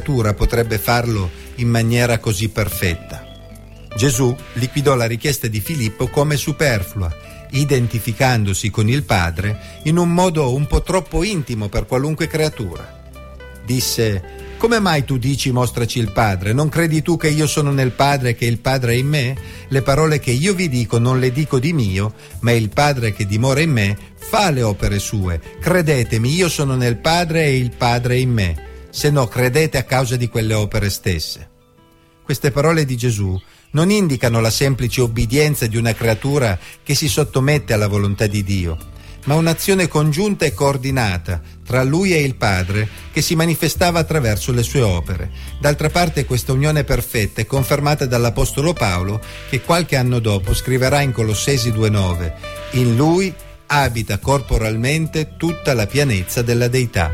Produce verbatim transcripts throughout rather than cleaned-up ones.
creatura potrebbe farlo in maniera così perfetta? Gesù liquidò la richiesta di Filippo come superflua, identificandosi con il Padre in un modo un po' troppo intimo per qualunque creatura. Disse: come mai tu dici mostraci il Padre? Non credi tu che io sono nel Padre e che il Padre è in me? Le parole che io vi dico non le dico di mio, ma il Padre che dimora in me fa le opere sue. Credetemi, io sono nel Padre e il Padre è in me, se no credete a causa di quelle opere stesse. Queste parole di Gesù non indicano la semplice obbedienza di una creatura che si sottomette alla volontà di Dio, ma un'azione congiunta e coordinata tra Lui e il Padre che si manifestava attraverso le sue opere. D'altra parte questa unione perfetta è confermata dall'Apostolo Paolo, che qualche anno dopo scriverà in Colossesi due nove: in Lui abita corporalmente tutta la pienezza della Deità.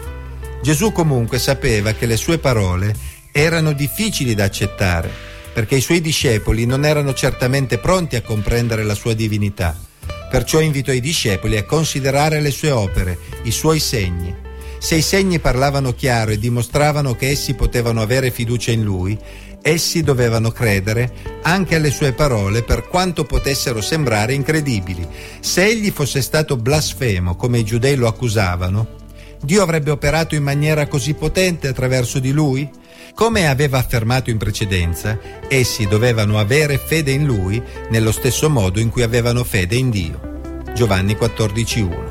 Gesù comunque sapeva che le sue parole erano difficili da accettare, perché i suoi discepoli non erano certamente pronti a comprendere la sua divinità. Perciò invitò i discepoli a considerare le sue opere, i suoi segni. Se i segni parlavano chiaro e dimostravano che essi potevano avere fiducia in lui, essi dovevano credere anche alle sue parole, per quanto potessero sembrare incredibili. Se egli fosse stato blasfemo, come i giudei lo accusavano, Dio avrebbe operato in maniera così potente attraverso di lui? Come aveva affermato in precedenza, essi dovevano avere fede in Lui nello stesso modo in cui avevano fede in Dio. Giovanni quattordici uno.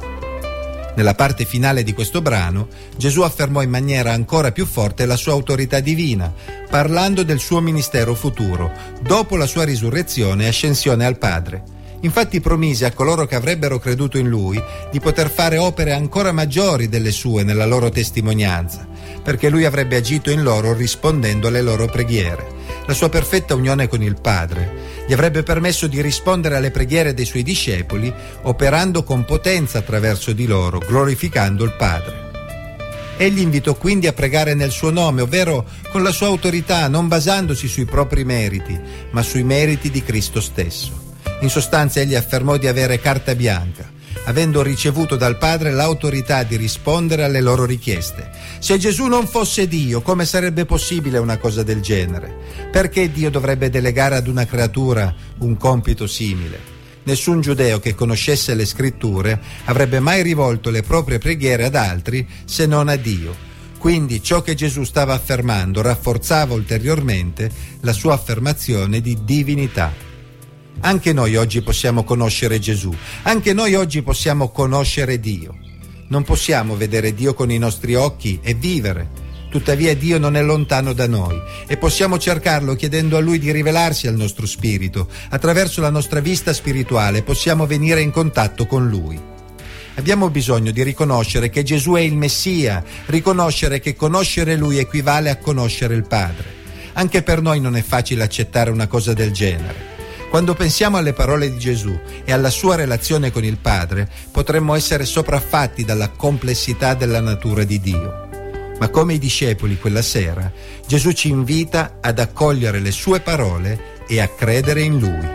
Nella parte finale di questo brano, Gesù affermò in maniera ancora più forte la sua autorità divina, parlando del suo ministero futuro, dopo la sua risurrezione e ascensione al Padre. Infatti promise a coloro che avrebbero creduto in Lui di poter fare opere ancora maggiori delle sue nella loro testimonianza, perché Lui avrebbe agito in loro rispondendo alle loro preghiere. La sua perfetta unione con il Padre gli avrebbe permesso di rispondere alle preghiere dei suoi discepoli, operando con potenza attraverso di loro, glorificando il Padre. Egli invitò quindi a pregare nel suo nome, ovvero con la sua autorità, non basandosi sui propri meriti, ma sui meriti di Cristo stesso. In sostanza egli affermò di avere carta bianca, avendo ricevuto dal Padre l'autorità di rispondere alle loro richieste. Se Gesù non fosse Dio, come sarebbe possibile una cosa del genere? Perché Dio dovrebbe delegare ad una creatura un compito simile? Nessun giudeo che conoscesse le scritture avrebbe mai rivolto le proprie preghiere ad altri se non a Dio. Quindi ciò che Gesù stava affermando rafforzava ulteriormente la sua affermazione di divinità. Anche noi oggi possiamo conoscere Gesù, anche noi oggi possiamo conoscere Dio. Non possiamo vedere Dio con i nostri occhi e vivere, tuttavia Dio non è lontano da noi e possiamo cercarlo chiedendo a Lui di rivelarsi al nostro spirito. Attraverso la nostra vista spirituale possiamo venire in contatto con Lui. Abbiamo bisogno di riconoscere che Gesù è il Messia, riconoscere che conoscere Lui equivale a conoscere il Padre. Anche per noi non è facile accettare una cosa del genere. Quando pensiamo alle parole di Gesù e alla sua relazione con il Padre, potremmo essere sopraffatti dalla complessità della natura di Dio. Ma come i discepoli quella sera, Gesù ci invita ad accogliere le sue parole e a credere in Lui.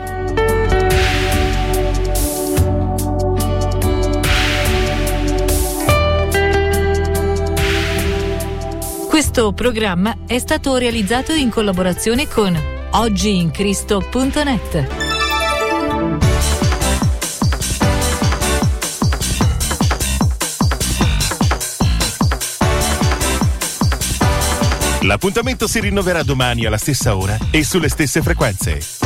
Questo programma è stato realizzato in collaborazione con oggi in cristo punto net. L'appuntamento si rinnoverà domani alla stessa ora e sulle stesse frequenze.